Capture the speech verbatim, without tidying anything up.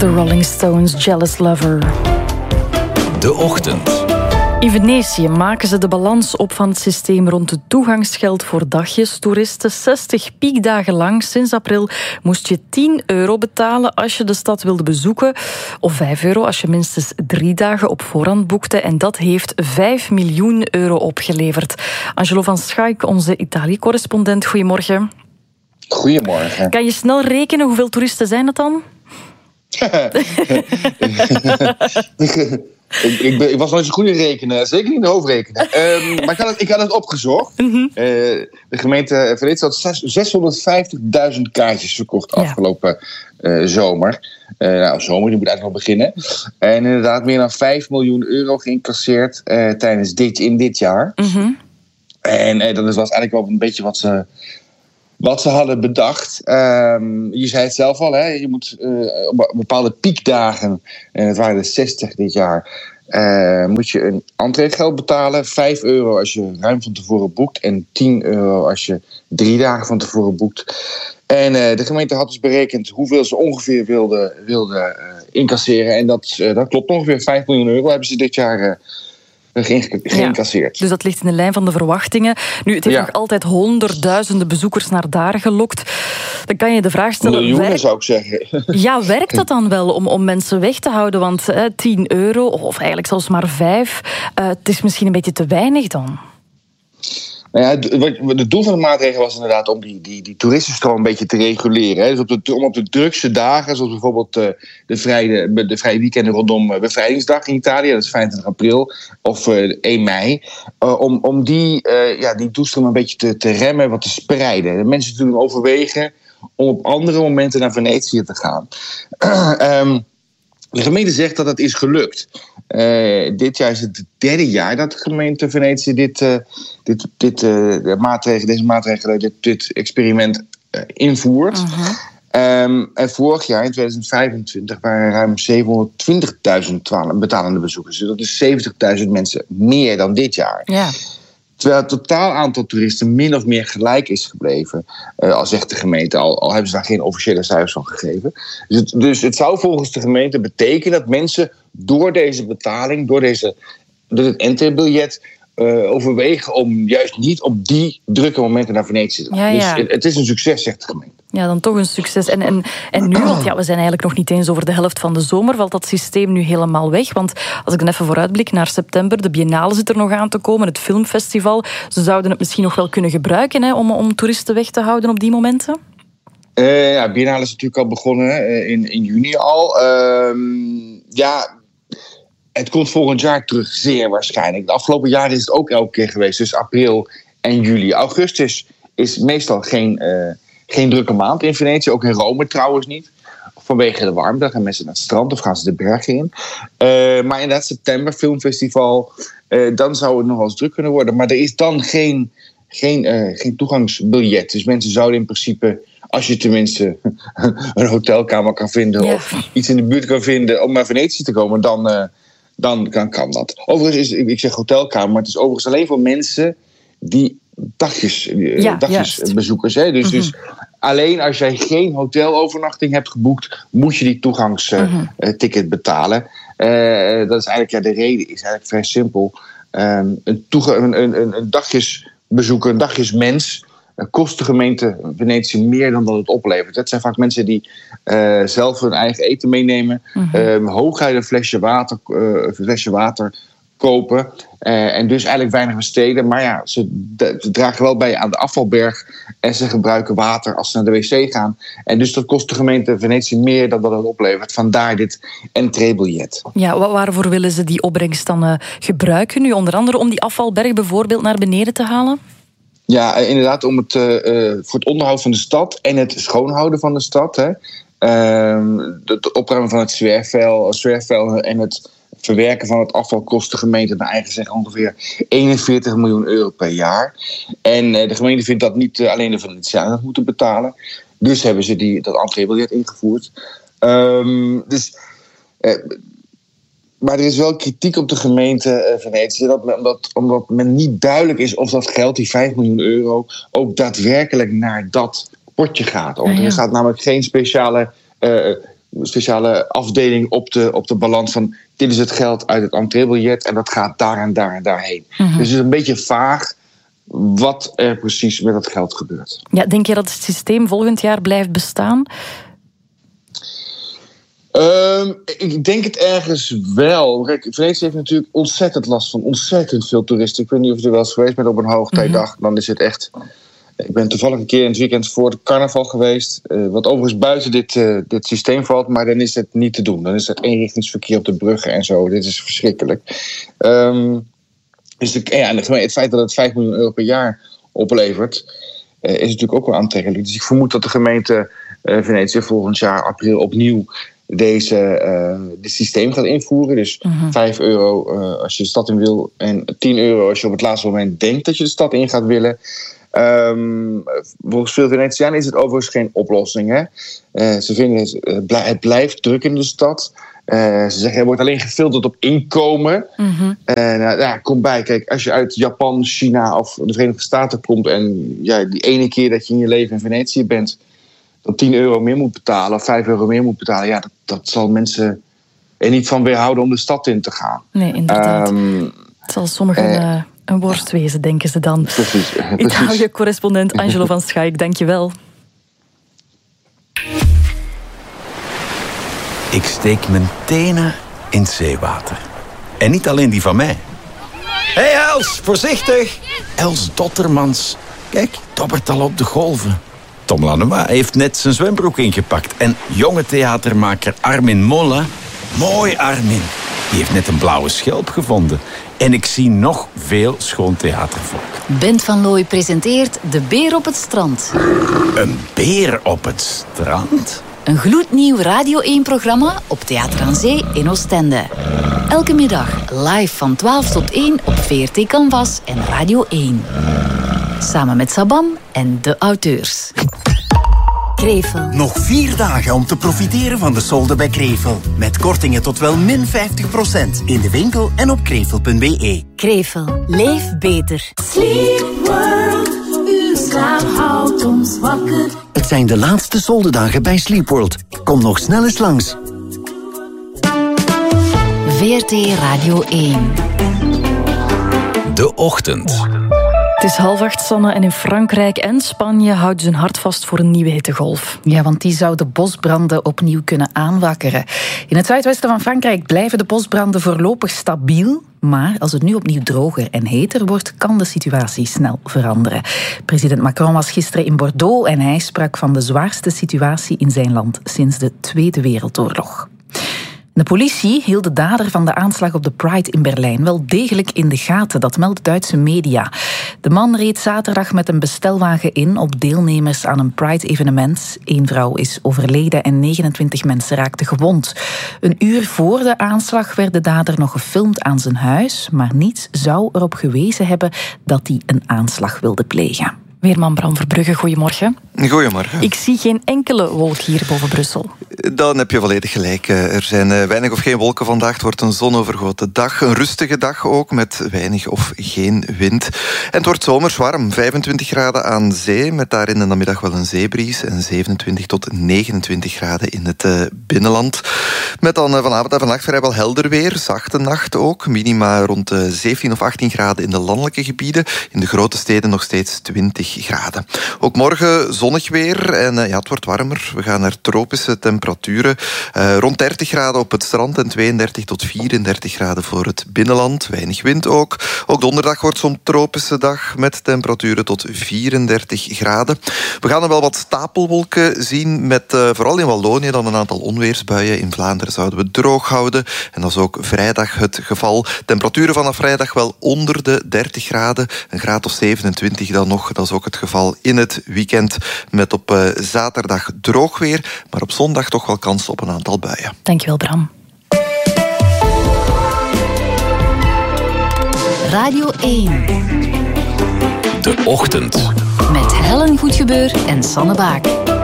The Rolling Stones, Jealous Lover. De Ochtend. In Venetië maken ze de balans op van het systeem rond het toegangsgeld voor dagjestoeristen. zestig piekdagen lang, sinds april, moest je tien euro betalen als je de stad wilde bezoeken. Of vijf euro als je minstens drie dagen op voorhand boekte. En dat heeft vijf miljoen euro opgeleverd. Angelo van Schaik, onze Italië-correspondent, goedemorgen. Goedemorgen. Kan je snel rekenen hoeveel toeristen zijn het dan? ik, ik, ben, ik was nooit zo goed in rekenen, zeker niet in hoofdrekenen. Um, maar ik had, het, ik had het opgezocht. Mm-hmm. Uh, de gemeente Venetië had zeshonderdvijftigduizend kaartjes verkocht afgelopen uh, zomer. Uh, nou, zomer, die moet eigenlijk nog beginnen. En inderdaad meer dan vijf miljoen euro geïncasseerd uh, tijdens dit, in dit jaar. Mm-hmm. En uh, dat was eigenlijk wel een beetje wat ze... Wat ze hadden bedacht, um, je zei het zelf al, hè, je moet uh, op bepaalde piekdagen, en het waren er zestig dit jaar, uh, moet je een entreegeld betalen. vijf euro als je ruim van tevoren boekt en tien euro als je drie dagen van tevoren boekt. En uh, de gemeente had dus berekend hoeveel ze ongeveer wilden wilde, uh, incasseren. En dat, uh, dat klopt, ongeveer vijf miljoen euro hebben ze dit jaar uh, geïncasseerd. Ja, dus dat ligt in de lijn van de verwachtingen. Nu, het heeft ja. nog altijd honderdduizenden bezoekers naar daar gelokt. Dan kan je de vraag stellen... Miljoenen werkt... zou ik zeggen. Ja, werkt dat dan wel om, om mensen weg te houden? Want eh, tien euro, of eigenlijk zelfs maar vijf, uh, het is misschien een beetje te weinig dan. Nou ja, het doel van de maatregel was inderdaad om die, die, die toeristenstroom een beetje te reguleren. Hè. Dus op de, om op de drukste dagen, zoals bijvoorbeeld uh, de, vrije, de vrije weekenden rondom Bevrijdingsdag in Italië, dat is vijfentwintig april, of uh, één mei, uh, om, om die, uh, ja, die toestroom een beetje te, te remmen, wat te spreiden. De mensen natuurlijk overwegen om op andere momenten naar Venetië te gaan. um, De gemeente zegt dat dat is gelukt. Uh, dit jaar is het het derde jaar dat de gemeente Venetië dit, uh, dit, dit, uh, de maatregelen, deze maatregelen, dit, dit experiment uh, invoert. Uh-huh. Um, en vorig jaar, in tweeduizend vijfentwintig, waren er ruim zevenhonderdtwintigduizend betalende bezoekers. Dus dat is zeventigduizend mensen meer dan dit jaar. Ja. Terwijl het totaal aantal toeristen min of meer gelijk is gebleven. Uh, al zegt de gemeente, al, al hebben ze daar geen officiële cijfers van gegeven. Dus het, dus het zou volgens de gemeente betekenen dat mensen door deze betaling, door, deze, door het entreebiljet, uh, overwegen om juist niet op die drukke momenten naar Venetië te gaan. Ja, ja. Dus het, het is een succes, zegt de gemeente. Ja, dan toch een succes. En, en, en nu, want ja, we zijn eigenlijk nog niet eens over de helft van de zomer, valt dat systeem nu helemaal weg. Want als ik dan even vooruitblik naar september, de Biennale zit er nog aan te komen, het filmfestival. Ze zouden het misschien nog wel kunnen gebruiken hè, om, om toeristen weg te houden op die momenten? Uh, ja, Biennale is natuurlijk al begonnen uh, in, in juni al. Uh, ja... Het komt volgend jaar terug, zeer waarschijnlijk. De afgelopen jaren is het ook elke keer geweest. Dus april en juli. Augustus is meestal geen, uh, geen drukke maand in Venetië. Ook in Rome trouwens niet. Vanwege de warmte. Dan gaan mensen naar het strand of gaan ze de bergen in. Uh, maar inderdaad, september, filmfestival. Uh, dan zou het nog wel eens druk kunnen worden. Maar er is dan geen, geen, uh, geen toegangsbiljet. Dus mensen zouden in principe... Als je tenminste een hotelkamer kan vinden... Ja. Of iets in de buurt kan vinden om naar Venetië te komen... dan... Uh, Dan kan, kan dat. Overigens is, ik zeg hotelkamer, maar het is overigens alleen voor mensen die dagjes, ja, dagjesbezoekers. Hè? Dus, mm-hmm. dus alleen als jij geen hotelovernachting hebt geboekt, moet je die toegangsticket mm-hmm. uh, betalen. Uh, dat is eigenlijk ja, de reden is eigenlijk vrij simpel. Um, een, toega- een, een, een dagjesbezoeker, een dagjesmens kost de gemeente Venetië meer dan dat het oplevert. Het zijn vaak mensen die uh, zelf hun eigen eten meenemen. Mm-hmm. Um, hooguit een flesje water, uh, een flesje water kopen. Uh, en dus eigenlijk weinig besteden. Maar ja, ze, de, ze dragen wel bij aan de afvalberg. En ze gebruiken water als ze naar de wc gaan. En dus dat kost de gemeente Venetië meer dan dat het oplevert. Vandaar dit entreebiljet. Ja, waarvoor willen ze die opbrengst dan uh, gebruiken nu? Onder andere om die afvalberg bijvoorbeeld naar beneden te halen? Ja, inderdaad, om het, uh, voor het onderhoud van de stad en het schoonhouden van de stad. Hè. Uh, het opruimen van het zwerfvuil, zwerfvuil en het verwerken van het afval kost de gemeente naar eigen zeggen ongeveer eenenveertig miljoen euro per jaar. En uh, de gemeente vindt dat niet uh, alleen de Venetianen dat moeten betalen. Dus hebben ze die, dat entreebiljet ingevoerd. Um, dus... Uh, Maar er is wel kritiek op de gemeente Venetië. Dat, omdat, omdat men niet duidelijk is of dat geld, die vijf miljoen euro... ook daadwerkelijk naar dat potje gaat. Want er gaat namelijk geen speciale uh, speciale afdeling op de, op de balans van dit is het geld uit het entreebiljet en dat gaat daar en daar en daarheen. Mm-hmm. Dus het is een beetje vaag wat er precies met dat geld gebeurt. Ja, denk je dat het systeem volgend jaar blijft bestaan? Um, ik denk het ergens wel. Kijk, Venetië heeft natuurlijk ontzettend last van ontzettend veel toeristen. Ik weet niet of je er wel eens geweest bent op een hoogtijdag. Mm-hmm. Dan is het echt... Ik ben toevallig een keer in het weekend voor het carnaval geweest. Uh, wat overigens buiten dit, uh, dit systeem valt. Maar dan is het niet te doen. Dan is het eenrichtingsverkeer op de bruggen en zo. Dit is verschrikkelijk. Um, dus de, ja, het feit dat het vijf miljoen euro per jaar oplevert... Uh, is natuurlijk ook wel aantrekkelijk. Dus ik vermoed dat de gemeente uh, Venetië volgend jaar april opnieuw... deze uh, dit systeem gaat invoeren. Dus mm-hmm. vijf euro uh, als je de stad in wil... en tien euro als je op het laatste moment denkt dat je de stad in gaat willen. Um, volgens veel Venetianen is het overigens geen oplossing. Hè? Uh, ze vinden het, uh, het blijft druk in de stad. Uh, ze zeggen er wordt alleen gefilterd op inkomen. Mm-hmm. En uh, ja, kom bij, kijk, als je uit Japan, China of de Verenigde Staten komt... en ja, die ene keer dat je in je leven in Venetië bent... dat tien euro meer moet betalen of vijf euro meer moet betalen... ja, dat, dat zal mensen er niet van weerhouden om de stad in te gaan. Nee, inderdaad. Um, het zal sommigen uh, uh, een worst wezen, denken ze dan. Precies. Uh, Italië-correspondent Angelo van Schaik, dank je wel. Ik steek mijn tenen in het zeewater. En niet alleen die van mij. Hé hey Els, voorzichtig! Els Dottermans. Kijk, dobbert al op de golven. Tom Lanois heeft net zijn zwembroek ingepakt. En jonge theatermaker Armin Molla... Mooi Armin. Die heeft net een blauwe schelp gevonden. En ik zie nog veel schoon theatervolk. Bent van Looy presenteert De Beer op het Strand. Een beer op het strand? Een gloednieuw Radio één-programma op Theater aan Zee in Oostende. Elke middag live van twaalf tot één op V R T Canvas en Radio één. Samen met Sabam en de auteurs. Krevel. Nog vier dagen om te profiteren van de solden bij Krevel. Met kortingen tot wel min vijftig procent in de winkel en op krevel punt b e. Krevel. Leef beter. Sleep World. Uw slaap houdt ons wakker. Het zijn de laatste soldendagen bij Sleep World. Kom nog snel eens langs. V R T Radio één. De Ochtend. Het is half acht, Sanne, en in Frankrijk en Spanje houden ze hun hart vast voor een nieuwe hittegolf. Ja, want die zouden bosbranden opnieuw kunnen aanwakkeren. In het zuidwesten van Frankrijk blijven de bosbranden voorlopig stabiel. Maar als het nu opnieuw droger en heter wordt, kan de situatie snel veranderen. President Macron was gisteren in Bordeaux en hij sprak van de zwaarste situatie in zijn land sinds de Tweede Wereldoorlog. De politie hield de dader van de aanslag op de Pride in Berlijn wel degelijk in de gaten, dat meldt Duitse media. De man reed zaterdag met een bestelwagen in op deelnemers aan een Pride-evenement. Eén vrouw is overleden en negenentwintig mensen raakten gewond. Een uur voor de aanslag werd de dader nog gefilmd aan zijn huis, maar niets zou erop gewezen hebben dat hij een aanslag wilde plegen. Weerman Bram Verbrugge, goedemorgen. Goedemorgen. Ik zie geen enkele wolk hier boven Brussel. Dan heb je volledig gelijk. Er zijn weinig of geen wolken vandaag. Het wordt een zonovergoten dag. Een rustige dag ook, met weinig of geen wind. En het wordt zomers warm. vijfentwintig graden aan zee, met daarin in de middag wel een zeebries. En zevenentwintig tot negenentwintig graden in het uh, binnenland. Met dan uh, vanavond en vannacht vrijwel helder weer. Zachte nacht ook. Minima rond uh, zeventien of achttien graden in de landelijke gebieden. In de grote steden nog steeds twintig graden. Ook morgen zonnig weer en uh, ja, het wordt warmer. We gaan naar tropische temperaturen. Uh, rond dertig graden op het strand en tweeëndertig tot vierendertig graden voor het binnenland. Weinig wind ook. Ook donderdag wordt zo'n tropische dag met temperaturen tot vierendertig graden. We gaan er wel wat stapelwolken zien met uh, vooral in Wallonië dan een aantal onweersbuien. In Vlaanderen zouden we droog houden. En dat is ook vrijdag het geval. Temperaturen vanaf vrijdag wel onder de dertig graden. Een graad of zevenentwintig dan nog. Dat is ook het geval in het weekend. Met op uh, zaterdag droog weer. Maar op zondag toch wel kans op een aantal buien. Dankjewel, Bram. Radio één. De Ochtend. Met Helen Goedgebeur en Sanne Baak.